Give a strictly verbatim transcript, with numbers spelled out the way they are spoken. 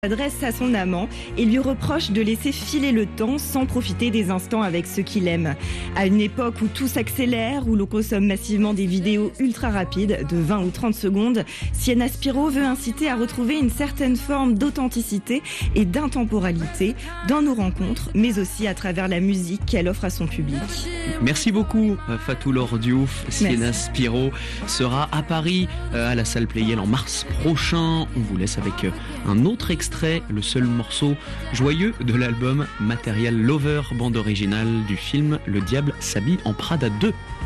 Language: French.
S'adresse à son amant et lui reproche de laisser filer le temps sans profiter des instants avec ceux qu'il aime. À une époque où tout s'accélère, où l'on consomme massivement des vidéos ultra rapides de vingt ou trente secondes, Sienna Spiro veut inciter à retrouver une certaine forme d'authenticité et d'intemporalité dans nos rencontres, mais aussi à travers la musique qu'elle offre à son public. Merci beaucoup Fatou Laure Diouf. Sienna Spiro sera à Paris à la salle Playel en mars prochain. On vous laisse avec un autre extrait, le seul morceau joyeux de l'album Material Lover, bande originale du film Le Diable s'habille en Prada deux.